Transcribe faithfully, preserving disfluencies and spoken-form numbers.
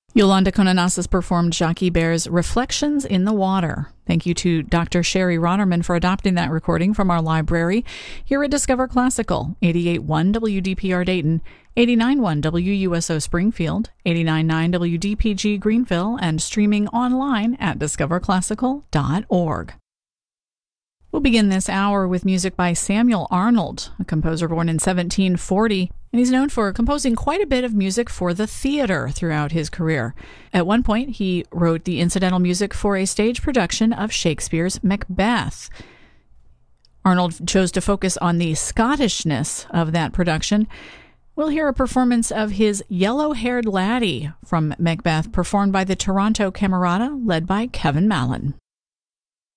Yolanda Kononassis performed Jacques Ibert's Reflections in the Water. Thank you to Doctor Sherry Rotterman for adopting that recording from our library here at Discover Classical, eighty-eight point one W D P R Dayton, eighty-nine point one W U S O Springfield, eighty-nine point nine W D P G Greenville, and streaming online at discover classical dot org. We'll begin this hour with music by Samuel Arnold, a composer born in seventeen forty, and he's known for composing quite a bit of music for the theater throughout his career. At one point, he wrote the incidental music for a stage production of Shakespeare's Macbeth. Arnold chose to focus on the Scottishness of that production. We'll hear a performance of his Yellow-Haired Laddie from Macbeth, performed by the Toronto Camerata, led by Kevin Mallon.